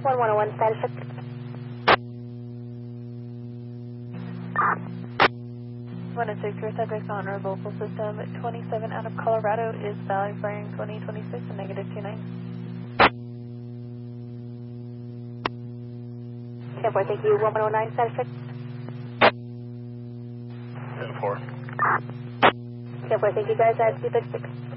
1101 status check. 106, your subject on our local system, 27 out of Colorado is Valley Firing 2026 and negative 29. 10-4, thank you. 1109 status check. 10-4. 10-4, thank you guys. 236.